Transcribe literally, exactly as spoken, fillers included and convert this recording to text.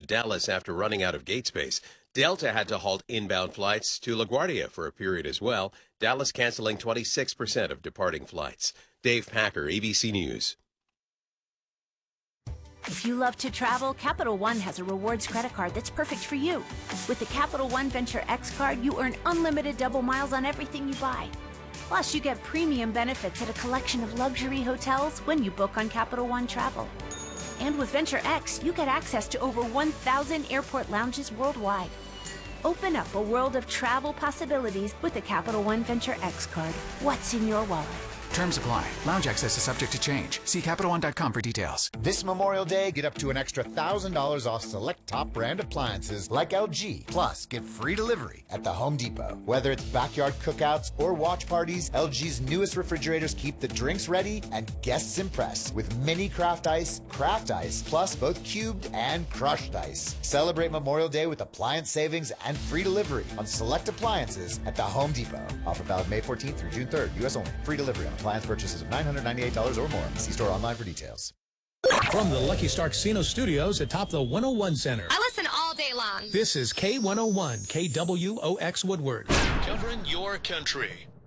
Dallas after running out of gate space. Delta had to halt inbound flights to LaGuardia for a period as well. Dallas canceling twenty-six percent of departing flights. Dave Packer, A B C News. If you love to travel, Capital One has a rewards credit card that's perfect for you. With the Capital One Venture X card, you earn unlimited double miles on everything you buy. Plus, you get premium benefits at a collection of luxury hotels when you book on Capital One Travel. And with Venture X, you get access to over one thousand airport lounges worldwide. Open up a world of travel possibilities with the Capital One Venture X card. What's in your wallet? Terms apply. Lounge access is subject to change. See Capital One dot com for details. This Memorial Day, get up to an extra one thousand dollars off select top brand appliances like L G. Plus, get free delivery at the Home Depot. Whether it's backyard cookouts or watch parties, L G's newest refrigerators keep the drinks ready and guests impressed with mini craft ice, craft ice, plus both cubed and crushed ice. Celebrate Memorial Day with appliance savings and free delivery on select appliances at the Home Depot. Offer valid May fourteenth through June third. U S only. Free delivery on appliance purchases of nine hundred ninety-eight dollars or more. See store online for details. From the Lucky Star Casino Studios atop the one oh one Center. I listen all day long. This is K one oh one, K W O X Woodward. Covering your country.